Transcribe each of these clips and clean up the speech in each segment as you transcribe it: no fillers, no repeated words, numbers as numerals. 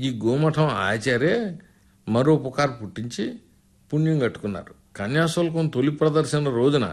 ఈ గోమఠం ఆచార్య మరో పుకారు పుట్టించి పుణ్యం కట్టుకున్నారు. కన్యాశుల్కం తొలి ప్రదర్శన రోజున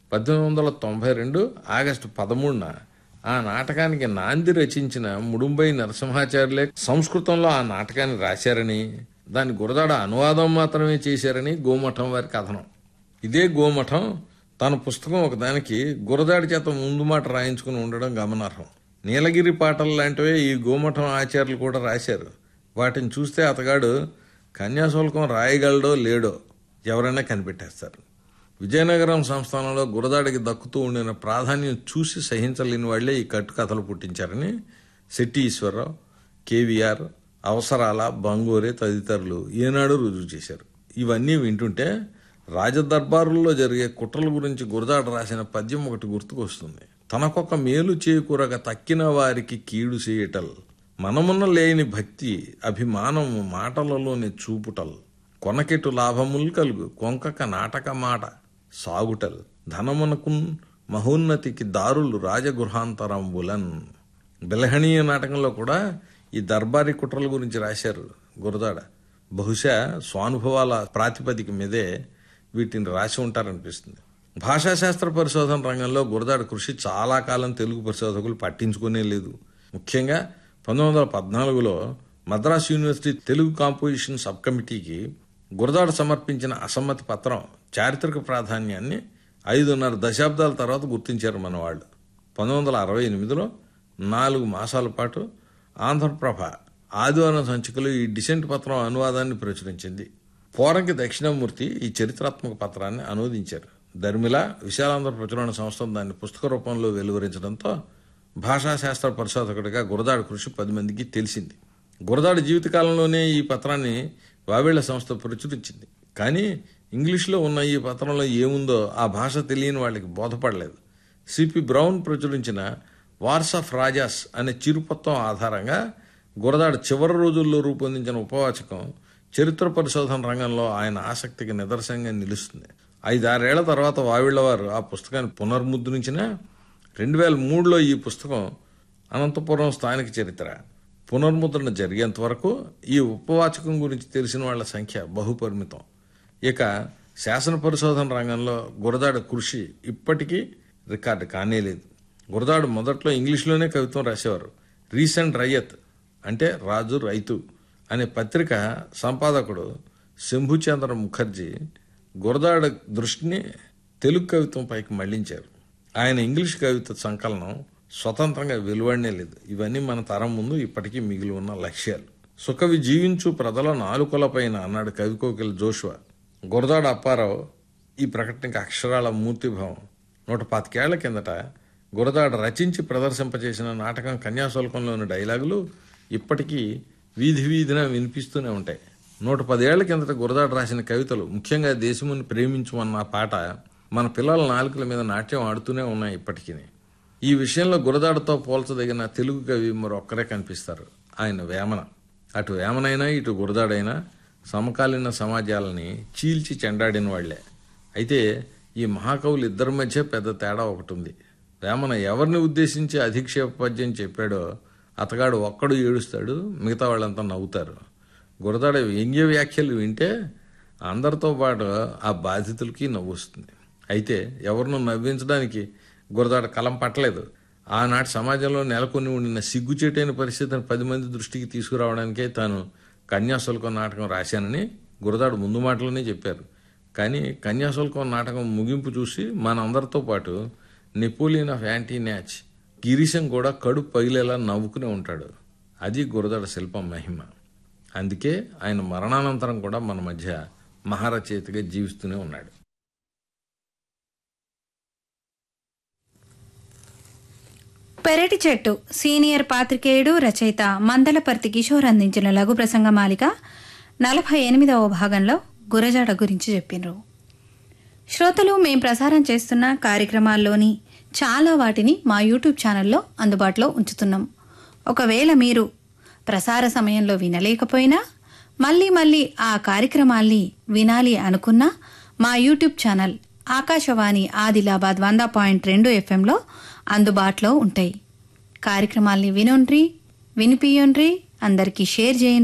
1892 ఆగస్టు 13న ఆ నాటకానికి నాంది రచించిన ముడుంబై నరసింహాచార్యులే సంస్కృతంలో ఆ నాటకాన్ని రాశారని, దాని గురదాడ అనువాదం మాత్రమే చేశారని గోమఠం వారి కథనం. ఇదే గోమఠం తన పుస్తకం ఒకదానికి గురదాడి చేత ముందు మాట రాయించుకుని ఉండడం గమనార్హం. నీలగిరి పాటలు లాంటివే ఈ గోమఠం ఆచార్యులు కూడా రాశారు. వాటిని చూస్తే అతగాడు కన్యాశుల్కం రాయగలడో లేడో ఎవరైనా కనిపెట్టేస్తారు. విజయనగరం సంస్థానంలో గురదాడికి దక్కుతూ ఉండిన ప్రాధాన్యం చూసి సహించలేని వాళ్లే ఈ కట్టుకథలు పుట్టించారని శెట్టి ఈశ్వరరావు, కేవీఆర్, అవసరాల, బంగోరే తదితరులు ఏనాడు రుజువు చేశారు. ఇవన్నీ వింటుంటే రాజదర్బారుల్లో జరిగే కుట్రల గురించి గురదాడ రాసిన పద్యం ఒకటి గుర్తుకొస్తుంది. తనకొక మేలు చేకూరగా తక్కిన వారికి కీడు చేయటల్, మనమున్న లేని భక్తి అభిమానము మాటలలోని చూపుటల్, కొనకెటు లాభములు కలుగు కొంకక నాటక మాట సాగుటల్, ధనమునకున్ మహోన్నతికి దారులు రాజగృహాంతరంబులన్. బిలహణీయ నాటకంలో కూడా ఈ దర్బారీ కుట్రల గురించి రాశారు గురదాడ. బహుశా స్వానుభవాల ప్రాతిపదిక మీదే వీటిని రాసి ఉంటారనిపిస్తుంది. భాషాశాస్త్ర పరిశోధన రంగంలో గురదాడ కృషి చాలా కాలం తెలుగు పరిశోధకులు పట్టించుకునే లేదు. ముఖ్యంగా 1914లో Madras university Telugu composition sub కమిటీకి గురదాడ సమర్పించిన అసమ్మతి పత్రం చారిత్రక ప్రాధాన్యాన్ని 5.5 దశాబ్దాల తర్వాత గుర్తించారు మన వాళ్ళు. 1968లో 4 మాసాల పాటు ఆంధ్రప్రభ ఆదివారం సంచికలో ఈ డిసెంట్ పత్రం అనువాదాన్ని ప్రచురించింది. పోరంకి దక్షిణామూర్తి ఈ చరిత్రాత్మక పత్రాన్ని అనువదించారు. ధర్మిల విశాలాంధ్ర ప్రచురణ సంస్థ దాన్ని పుస్తక రూపంలో వెలువరించడంతో భాషాశాస్త్ర పరిశోధకుడిగా గురదాడ కృషి 10 మందికి తెలిసింది. గురదాడ జీవితకాలంలోనే ఈ పత్రాన్ని వావేళ్ల సంస్థ ప్రచురించింది. కానీ ఇంగ్లీష్లో ఉన్న ఈ పత్రంలో ఏముందో ఆ భాష తెలియని వాళ్ళకి బోధపడలేదు. సిపి బ్రౌన్ ప్రచురించిన వార్స్ ఆఫ్ రాజాస్ అనే చిరుపత్రం ఆధారంగా గురదాడ చివరి రోజుల్లో రూపొందించిన ఉపవాచకం చరిత్ర పరిశోధన రంగంలో ఆయన ఆసక్తికి నిదర్శనంగా నిలుస్తుంది. 5-6 ఏళ్ల తర్వాత వావిళ్ల వారు ఆ పుస్తకాన్ని పునర్ముద్రించిన 2003లో ఈ పుస్తకం అనంతపురం స్థానిక చరిత్ర పునర్ముద్రణ జరిగేంత వరకు ఈ ఉపవాచకం గురించి తెలిసిన వాళ్ల సంఖ్య బహుపరిమితం. ఇక శాసన పరిశోధన రంగంలో గురదాడ కృషి ఇప్పటికీ రికార్డు కానేలేదు. గురదాడ మొదట్లో ఇంగ్లీష్లోనే కవిత్వం రాసేవారు. రీసెంట్ రయ్యత్ అంటే రాజు రైతు అనే పత్రిక సంపాదకుడు శంభుచంద్ర ముఖర్జీ గురదాడ దృష్టిని తెలుగు కవిత్వం పైకి మళ్లించారు. ఆయన ఇంగ్లీష్ కవిత్వ సంకలనం స్వతంత్రంగా వెలువడనే లేదు. ఇవన్నీ మన తరం ముందు ఇప్పటికీ మిగిలి ఉన్న లక్ష్యాలు. సుకవి జీవించు ప్రజల నాలుకలపైన అన్నాడు కవికోకిల జోషువా. గురదాడ అప్పారావు ఈ ప్రకటనకి అక్షరాల మూర్తిభావం. 125 ఏళ్ల కిందట గురదాడ రచించి ప్రదర్శింపచేసిన నాటకం కన్యాశుల్కంలోని డైలాగులు ఇప్పటికీ వీధి వీధిన వినిపిస్తూనే ఉంటాయి. 110 ఏళ్ల కిందట గురదాడ రాసిన కవితలు, ముఖ్యంగా దేశముని ప్రేమించుమన్న పాట మన పిల్లల నాలుకల మీద నాట్యం ఆడుతూనే ఉన్నాయి ఇప్పటికీ. ఈ విషయంలో గురదాడతో పోల్చదగిన తెలుగు కవి మరొక్కరే కనిపిస్తారు, ఆయన వేమన. అటు వేమనైనా ఇటు గురదాడైనా సమకాలీన సమాజాలని చీల్చి చెండాడిన వాళ్లే. అయితే ఈ మహాకవులు ఇద్దరి మధ్య పెద్ద తేడా ఒకటి ఉంది. వేమన ఎవరిని ఉద్దేశించి అధిక్షేప పద్యం చెప్పాడో అతగాడు ఒక్కడు ఏడుస్తాడు, మిగతా వాళ్ళంతా నవ్వుతారు. గురదాడ వ్యంగ్య వ్యాఖ్యలు వింటే అందరితో పాటు ఆ బాధితులకి నవ్వు వస్తుంది. అయితే ఎవరినో నవ్వించడానికి గురదాడ కలం పట్టలేదు. ఆనాటి సమాజంలో నెలకొని ఉండిన సిగ్గుచేటైన పరిస్థితిని 10 మంది దృష్టికి తీసుకురావడానికే తాను కన్యాశుల్కం నాటకం రాశానని గురదాడ ముందు మాటలోనే చెప్పారు. కానీ కన్యాశుల్కం నాటకం ముగింపు చూసి మనందరితో పాటు నెపోలియన్ ఆఫ్ యాంటీ న్యాచ్ గిరీశం కూడా కడుపు పగిలేలా నవ్వుకునే ఉంటాడు. అది గురదాడ శిల్పం మహిమ. అందుకే ఆయన మరణానంతరం కూడా మన మధ్య మహారచయితగా జీవిస్తూనే ఉన్నాడు. పెరటి చెట్టు సీనియర్ పాత్రికేయుడు, రచయిత మందలపర్తి కిషోర్ అందించిన లఘు ప్రసంగ మాలిక 48వ భాగంలో గురజాడ గురించి చెప్పినరు. శ్రోతలు, మేం ప్రసారం చేస్తున్న కార్యక్రమాల్లోని చాలా వాటిని మా యూట్యూబ్ ఛానల్లో అందుబాటులో ఉంచుతున్నాం. ఒకవేళ మీరు ప్రసార సమయంలో వినలేకపోయినా మళ్ళీ ఆ కార్యక్రమాల్ని వినాలి అనుకున్నా మా యూట్యూబ్ ఛానల్ ఆకాశవాణి ఆదిలాబాద్ 100.2 FMలో అందుబాటులో ఉంటాయి. కార్యక్రమాల్ని వినుండ్రి, వినిపియుండ్రి, అందరికీ షేర్ చేయండి.